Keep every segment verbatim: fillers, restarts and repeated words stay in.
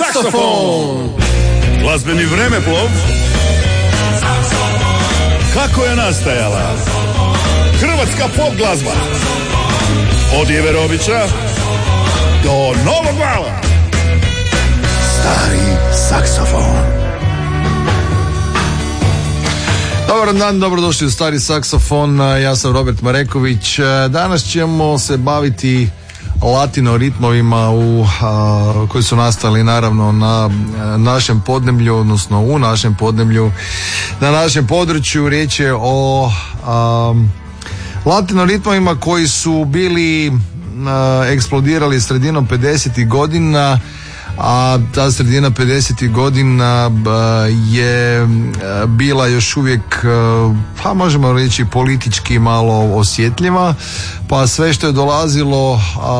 saksofon. Glazbeni vremeplov. Kako je nastajala hrvatska pop glazba od Ive Robića do Novog Vala. Stari saksofon. Dobar dan, dobrodošli u Stari saksofon. Ja sam Robert Mareković. Danas ćemo se baviti latino ritmovima u, a, koji su nastali naravno na a, našem podneblju, odnosno u našem podneblju, na našem području. Riječ je o a, latino ritmovima koji su bili a, eksplodirali sredinom pedesetih godina, a ta sredina pedesetih godina je bila još uvijek, pa možemo reći, politički malo osjetljiva, pa sve što je dolazilo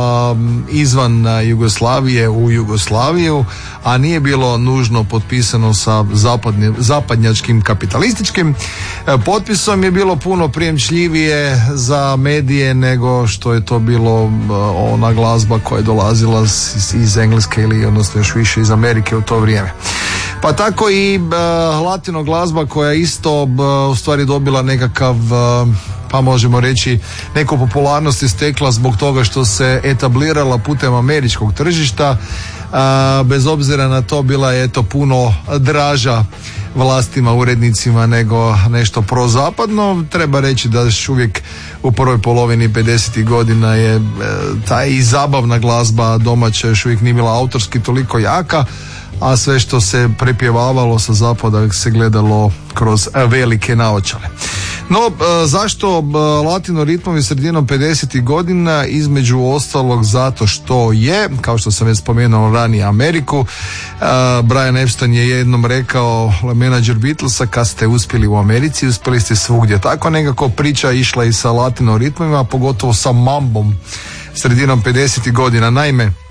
izvan Jugoslavije u Jugoslaviju, a nije bilo nužno potpisano sa zapadnim, zapadnjačkim kapitalističkim potpisom, je bilo puno prijemčljivije za medije nego što je to bilo ona glazba koja je dolazila iz, iz Engleske ili odnosno još više iz Amerike u to vrijeme. Pa tako i uh, latino glazba koja isto uh, u stvari dobila nekakav, uh, pa možemo reći, neku popularnost je stekla zbog toga što se etablirala putem američkog tržišta. Uh, bez obzira na to bila je to puno draža vlastima, urednicima nego nešto prozapadno. Treba reći da još uvijek u prvoj polovini pedesetih godina je e, ta i zabavna glazba domaća još uvijek nije bila autorski toliko jaka, a sve što se prepjevavalo sa zapada se gledalo kroz velike naočale. No, e, zašto e, latino ritmovi sredinom pedesetih godina? Između ostalog zato što je, kao što sam već spomenuo ranije, Ameriku. e, Brian Epstein je jednom rekao, menadžer Beatlesa, kad ste uspjeli u Americi, uspjeli ste svugdje. Tako nekako priča išla i sa latino ritmovima, pogotovo sa mambom sredinom pedesetih godina. Naime, e,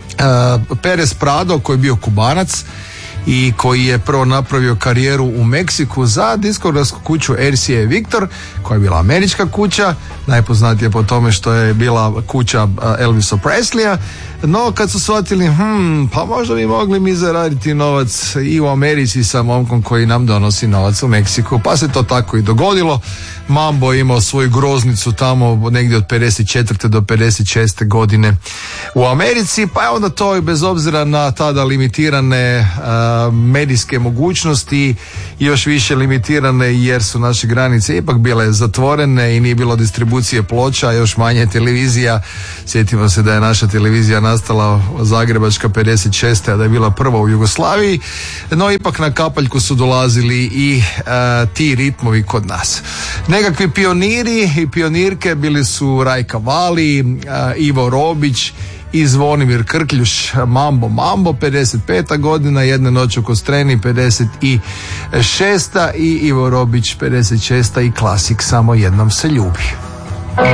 Perez Prado, koji je bio Kubanac i koji je prvo napravio karijeru u Meksiku za diskografsku kuću R C A Victor, koja je bila američka kuća, najpoznatija po tome što je bila kuća Elvisa Presleya. No kad su shvatili, hm, pa možda bi mogli mi zaraditi novac i u Americi sa momkom koji nam donosi novac u Meksiku, pa se to tako i dogodilo. Mambo je imao svoju groznicu tamo negdje od pedeset četvrte do pedeset šeste godine u Americi, pa je onda to i bez obzira na tada limitirane uh, medijske mogućnosti i još više limitirane jer su naše granice ipak bile zatvorene i nije bilo distribucije ploča, još manje televizija. Sjetimo se da je naša televizija nastala zagrebačka pedeset šeste, a da je bila prva u Jugoslaviji, no ipak na kapaljku su dolazili i uh, ti ritmovi kod nas. Nekakvi pioniri i pionirke bili su Rajka Vali, uh, Ivo Robić i Zvonimir Krkljuš. Mambo Mambo pedeset peta godina, Jedne noći u Kostreni pedeset šesta i Ivo Robić pedeset šesta i klasik Samo jednom se ljubi.